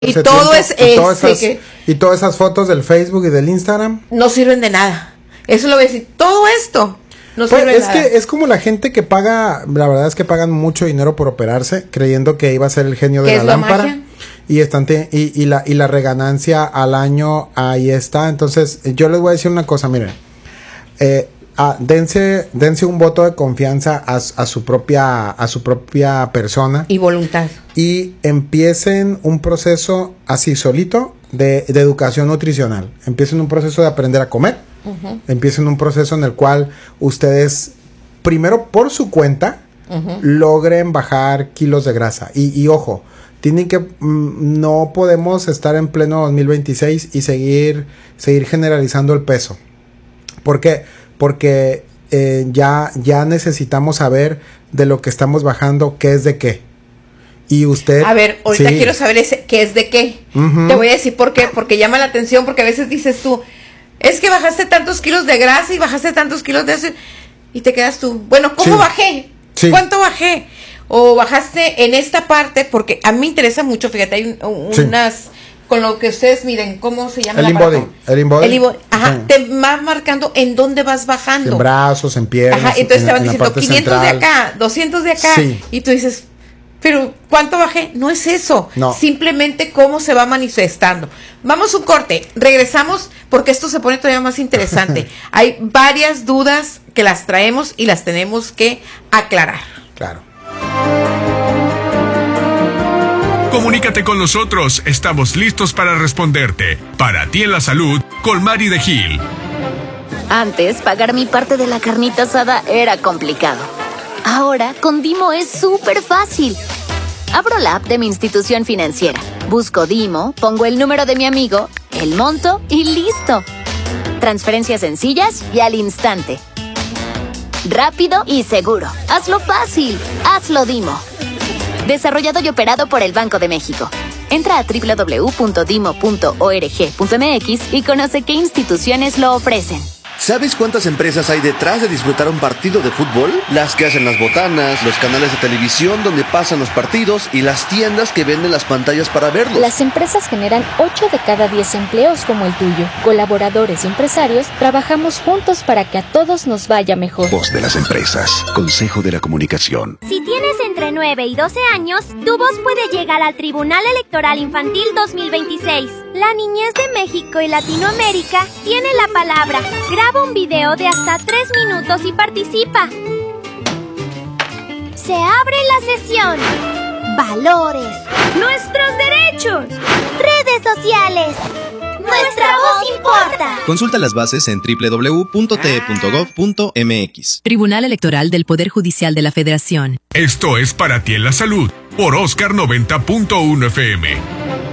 Y todo tiempo, es y todas esas fotos del Facebook y del Instagram no sirven de nada. Eso lo voy a decir. Todo esto no sirve de nada. Que es como la gente que paga, la verdad es que pagan mucho dinero por operarse, creyendo que iba a ser el genio de la lámpara. Magia? Y la reganancia al año ahí está. Entonces, yo les voy a decir una cosa, miren. Dense un voto de confianza a su propia persona y voluntad, y empiecen un proceso así solito de educación nutricional. Empiecen un proceso de aprender a comer. Empiecen un proceso en el cual ustedes primero por su cuenta logren bajar kilos de grasa y ojo, tienen que no podemos estar en pleno 2026 y seguir generalizando el peso. ¿Por qué? Porque ya necesitamos saber de lo que estamos bajando, qué es de qué. Y usted... A ver, ahorita quiero saber qué es de qué. Te voy a decir por qué. Porque llama la atención, porque a veces dices tú, es que bajaste tantos kilos de grasa y bajaste tantos kilos de eso. Y te quedas tú, bueno, ¿cómo bajé? Sí. ¿Cuánto bajé? O bajaste en esta parte, porque a mí me interesa mucho, fíjate, hay unas... Con lo que ustedes miren, ¿cómo se llama? El InBody. Ajá, te va marcando en dónde vas bajando. En brazos, en piernas. Ajá, entonces te van diciendo 500 central. de acá, 200 de acá. Sí. Y tú dices, pero ¿cuánto bajé? No es eso. No. Simplemente cómo se va manifestando. Vamos un corte, regresamos porque esto se pone todavía más interesante. Hay varias dudas que las traemos y las tenemos que aclarar. Claro. Comunícate con nosotros, estamos listos para responderte. Para ti en la salud, con Mari de Gil. Antes, pagar mi parte de la carnita asada era complicado. Ahora, con Dimo es súper fácil. Abro la app de mi institución financiera, busco Dimo, pongo el número de mi amigo, el monto y listo. Transferencias sencillas y al instante. Rápido y seguro. Hazlo fácil. Hazlo Dimo. Desarrollado y operado por el Banco de México. Entra a www.dimo.org.mx y conoce qué instituciones lo ofrecen. ¿Sabes cuántas empresas hay detrás de disfrutar un partido de fútbol? Las que hacen las botanas, los canales de televisión donde pasan los partidos y las tiendas que venden las pantallas para verlos. Las empresas generan 8 de cada 10 empleos como el tuyo. Colaboradores y empresarios trabajamos juntos para que a todos nos vaya mejor. Voz de las empresas. Consejo de la Comunicación. Si tienes entre 9 y 12 años, tu voz puede llegar al Tribunal Electoral Infantil 2026. La niñez de México y Latinoamérica tiene la palabra. Graba un video de hasta 3 minutos y participa. Se abre la sesión. Valores. Nuestros derechos. Redes sociales. Nuestra voz importa. Consulta las bases en www.te.gov.mx. Tribunal Electoral del Poder Judicial de la Federación. Esto es Para ti en la salud, por Oscar 90.1 FM.